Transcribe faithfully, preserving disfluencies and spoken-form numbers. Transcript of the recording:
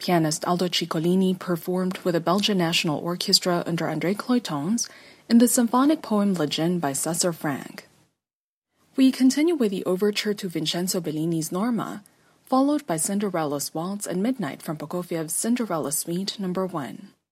Pianist Aldo Ciccolini performed with the Belgian National Orchestra under André Cloytons in the symphonic poem Legend by César Franck. We continue with the overture to Vincenzo Bellini's Norma, followed by Cinderella's Waltz and Midnight from Prokofiev's Cinderella Suite number one.